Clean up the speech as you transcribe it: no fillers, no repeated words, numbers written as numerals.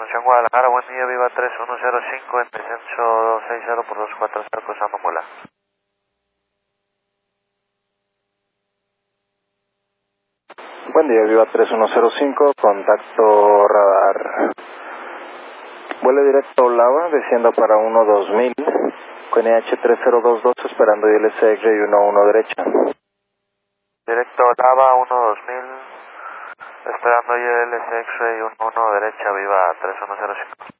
Información Guadalajara, buen día, Viva 3105 en descenso 60 por 240 cruzando Mula. Buen día, Viva 3105, contacto radar. Vuelo directo Lava, desciendo para 12000, con EH3022, esperando ILS X-Ray 11 derecha. Directo Lava 12000, esperando ILS X-Ray 11 derecha, Viva 3105.